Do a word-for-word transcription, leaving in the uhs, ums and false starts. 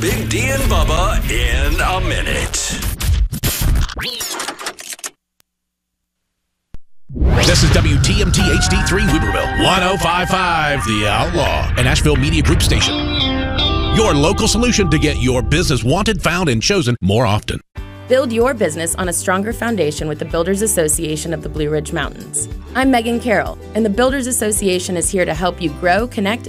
Big D and Bubba in a minute. This is W T M T H D three Weaverville, one oh five point five The Outlaw, an Asheville Media Group station. Your local solution to get your business wanted, found, and chosen more often. Build your business on a stronger foundation with the Builders Association of the Blue Ridge Mountains. I'm Megan Carroll, and the Builders Association is here to help you grow, connect,